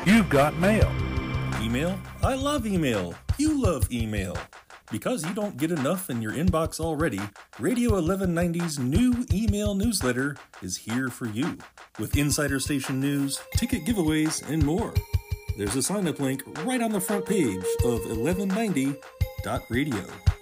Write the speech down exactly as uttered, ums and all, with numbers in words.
You've got mail. Email? I love email. You love email. Because you don't get enough in your inbox already, Radio eleven ninety's new email newsletter is here for you. With insider station news, ticket giveaways, and more. There's a sign-up link right on the front page of eleven ninety dot radio.